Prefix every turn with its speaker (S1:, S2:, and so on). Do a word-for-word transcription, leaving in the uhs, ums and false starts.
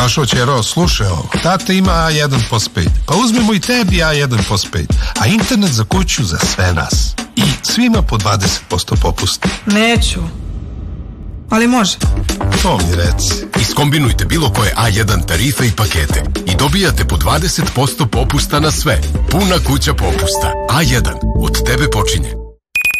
S1: Našo ćero, slušaj ovo. Tata ima A jedan postpaid. Pa uzmemo i tebi A jedan postpaid. A internet za kuću za sve nas. I svima po dvadeset posto popusta.
S2: Neću. Ali može.
S1: To mi reci.
S3: Iskombinujte bilo koje A jedan tarife i pakete i dobijate po dvadeset posto popusta na sve. Puna kuća popusta. A jedan. Od tebe počinje.